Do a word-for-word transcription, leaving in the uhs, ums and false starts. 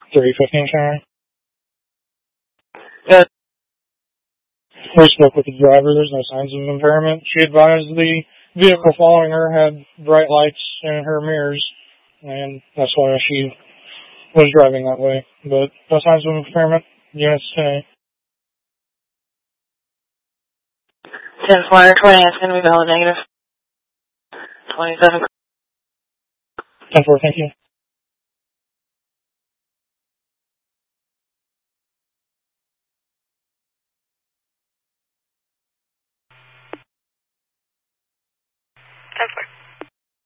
three fifteen Sharon. Good. We spoke with the driver. There's no signs of impairment. She advised the vehicle following her had bright lights in her mirrors, and that's why she was driving that way. But no signs of impairment. Units today. ten Flyer twenty, it's going to be valid negative. twenty-seven. ten four, thank you. ten four.